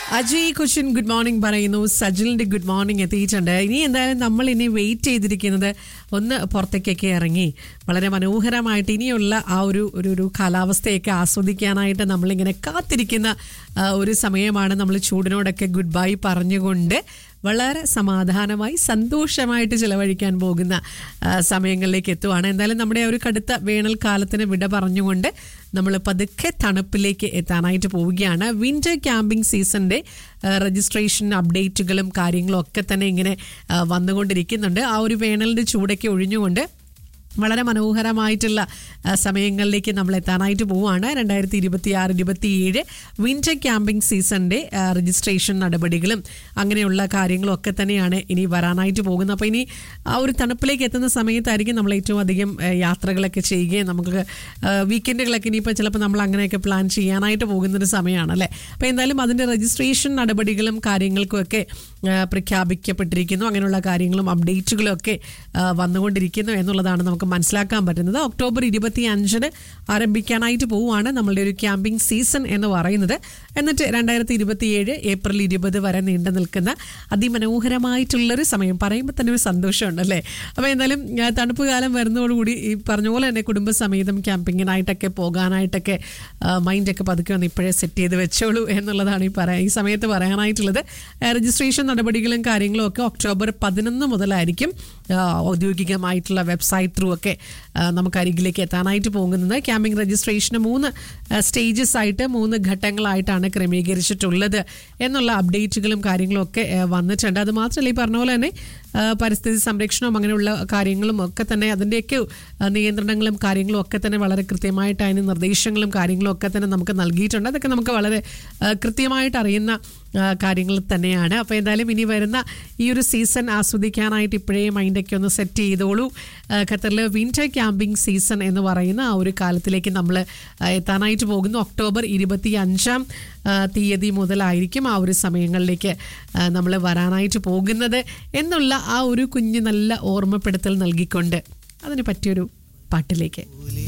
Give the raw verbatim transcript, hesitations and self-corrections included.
Ajay Cochin good morning പറയുന്നു. സജിലിന്റെ good morning എത്തിയിട്ടുണ്ട്. ഇനി എന്തായാലും നമ്മൾ ഇനി വെയിറ്റ് ചെയ്തിരിക്കുന്നത് ഒന്ന് പുറത്തേക്കൊക്കെ ഇറങ്ങി വളരെ മനോഹരമായിട്ട് ഇനിയുള്ള ആ ഒരു ഒരു ഒരു കാലാവസ്ഥയൊക്കെ ആസ്വദിക്കാനായിട്ട് നമ്മളിങ്ങനെ കാത്തിരിക്കുന്ന ഒരു സമയമാണ്. നമ്മൾ ചൂടിനോടൊക്കെ ഗുഡ് ബൈ പറഞ്ഞുകൊണ്ട് വളരെ സമാധാനമായി സന്തോഷമായിട്ട് ചിലവഴിക്കാൻ പോകുന്ന സമയങ്ങളിലേക്ക് എത്തുവാണ്. എന്തായാലും നമ്മുടെ ഒരു കടുത്ത വേനൽക്കാലത്തിന് വിട പറഞ്ഞുകൊണ്ട് നമ്മൾ പതുക്കെ തണുപ്പിലേക്ക് എത്താനായിട്ട് പോവുകയാണ്. വിന്റർ ക്യാമ്പിംഗ് സീസണിൻ്റെ രജിസ്ട്രേഷൻ അപ്ഡേറ്റുകളും കാര്യങ്ങളും ഒക്കെ തന്നെ ഇങ്ങനെ വന്നുകൊണ്ടിരിക്കുന്നുണ്ട്. ആ ഒരു വേനലിൻ്റെ ചൂടൊക്കെ ഒഴിഞ്ഞുകൊണ്ട് വളരെ മനോഹരമായിട്ടുള്ള സമയങ്ങളിലേക്ക് നമ്മൾ എത്താനായിട്ട് പോവുകയാണ്. രണ്ടായിരത്തി ഇരുപത്തി ആറ് ഇരുപത്തി ഏഴ് വിന്റർ ക്യാമ്പിംഗ് സീസണിൻ്റെ രജിസ്ട്രേഷൻ നടപടികളും അങ്ങനെയുള്ള കാര്യങ്ങളും ഒക്കെ തന്നെയാണ് ഇനി വരാനായിട്ട് പോകുന്നത്. അപ്പോൾ ഇനി ആ ഒരു തണുപ്പിലേക്ക് എത്തുന്ന സമയത്തായിരിക്കും നമ്മൾ ഏറ്റവും അധികം യാത്രകളൊക്കെ ചെയ്യുകയും നമുക്ക് വീക്കെൻഡുകളൊക്കെ ഇനിയിപ്പോൾ ചിലപ്പോൾ നമ്മൾ അങ്ങനെയൊക്കെ പ്ലാൻ ചെയ്യാനായിട്ട് പോകുന്നൊരു സമയമാണ് അല്ലേ. അപ്പോൾ എന്തായാലും അതിൻ്റെ രജിസ്ട്രേഷൻ നടപടികളും കാര്യങ്ങൾക്കുമൊക്കെ പ്രഖ്യാപിക്കപ്പെട്ടിരിക്കുന്നു. അങ്ങനെയുള്ള കാര്യങ്ങളും അപ്ഡേറ്റുകളും ഒക്കെ വന്നുകൊണ്ടിരിക്കുന്നു എന്നുള്ളതാണ് നമുക്ക് മനസ്സിലാക്കാൻ പറ്റുന്നത്. ഒക്ടോബർ ഇരുപത്തി അഞ്ചിന് ആരംഭിക്കാനായിട്ട് പോവുകയാണ് നമ്മളുടെ ഒരു ക്യാമ്പിംഗ് സീസൺ എന്ന് പറയുന്നത്. എന്നിട്ട് രണ്ടായിരത്തി ഇരുപത്തി ഏഴ് ഏപ്രിൽ ഇരുപത് വരെ നീണ്ടു നിൽക്കുന്ന അതിമനോഹരമായിട്ടുള്ളൊരു സമയം പറയുമ്പോൾ തന്നെ ഒരു സന്തോഷമുണ്ട് അല്ലേ. അപ്പോൾ എന്തായാലും തണുപ്പ് കാലം വരുന്നതോടുകൂടി ഈ പറഞ്ഞ പോലെ തന്നെ കുടുംബസമേതം ക്യാമ്പിങ്ങിനായിട്ടൊക്കെ പോകാനായിട്ടൊക്കെ മൈൻഡൊക്കെ പതുക്കെ ഒന്ന് ഇപ്പോഴേ സെറ്റ് ചെയ്ത് വെച്ചോളൂ എന്നുള്ളതാണ് ഈ പറയാ ഈ സമയത്ത് പറയാനായിട്ടുള്ളത്. രജിസ്ട്രേഷൻ നടപടികളും കാര്യങ്ങളും ഒക്കെ ഒക്ടോബർ പതിനൊന്ന് മുതലായിരിക്കും ഔദ്യോഗികമായിട്ടുള്ള വെബ്സൈറ്റ് ത്രൂ ഒക്കെ നമുക്ക് അരികിലേക്ക് എത്താനായിട്ട് പോകുന്നത്. ക്യാമ്പിംഗ് രജിസ്ട്രേഷന് മൂന്ന് സ്റ്റേജസ് ആയിട്ട് മൂന്ന് ഘട്ടങ്ങളായിട്ടാണ് ക്രമീകരിച്ചിട്ടുള്ളത് എന്നുള്ള അപ്ഡേറ്റുകളും കാര്യങ്ങളും ഒക്കെ വന്നിട്ടുണ്ട്. അത് മാത്രമല്ല ഈ പറഞ്ഞ പോലെ തന്നെ പരിസ്ഥിതി സംരക്ഷണവും അങ്ങനെയുള്ള കാര്യങ്ങളും ഒക്കെ തന്നെ അതിൻ്റെയൊക്കെ നിയന്ത്രണങ്ങളും കാര്യങ്ങളും ഒക്കെ തന്നെ വളരെ കൃത്യമായിട്ട് അതിന് നിർദ്ദേശങ്ങളും കാര്യങ്ങളും ഒക്കെ തന്നെ നമുക്ക് നൽകിയിട്ടുണ്ട്. അതൊക്കെ നമുക്ക് വളരെ കൃത്യമായിട്ട് അറിയുന്ന കാര്യങ്ങൾ തന്നെയാണ്. അപ്പോൾ എന്തായാലും ഇനി വരുന്ന ഈ ഒരു സീസൺ ആസ്വദിക്കാനായിട്ട് ഇപ്പോഴേ മൈൻഡൊക്കെ ഒന്ന് സെറ്റ് ചെയ്തോളൂ. ഖത്തറിൽ വിന്റർ ക്യാമ്പിംഗ് സീസൺ എന്ന് പറയുന്ന ആ ഒരു കാലത്തിലേക്ക് നമ്മൾ എത്താനായിട്ട് പോകുന്നു. ഒക്ടോബർ ഇരുപത്തി അഞ്ചാം തീയതി മുതലായിരിക്കും ആ ഒരു സമയങ്ങളിലേക്ക് നമ്മൾ വരാനായിട്ട് പോകുന്നത് എന്നുള്ള ആ ഒരു കുഞ്ഞ് നല്ല ഓർമ്മപ്പെടുത്തൽ നൽകിക്കൊണ്ട് അതിന് പറ്റിയൊരു പാട്ടിലേക്ക്